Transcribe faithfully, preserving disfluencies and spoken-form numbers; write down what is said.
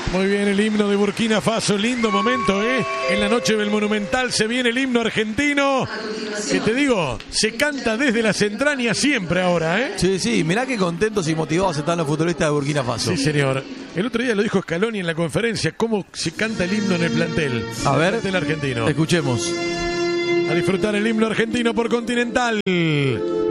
Muy bien, el himno de Burkina Faso, lindo momento, ¿eh? En la noche del Monumental se viene el himno argentino, que te digo, se canta desde las entrañas siempre ahora, ¿eh? Sí, sí, mirá qué contentos y motivados están los futbolistas de Burkina Faso. Sí, señor. El otro día lo dijo Scaloni en la conferencia, cómo se canta el himno en el plantel. A ver, el plantel argentino. Escuchemos. A disfrutar el himno argentino por Continental.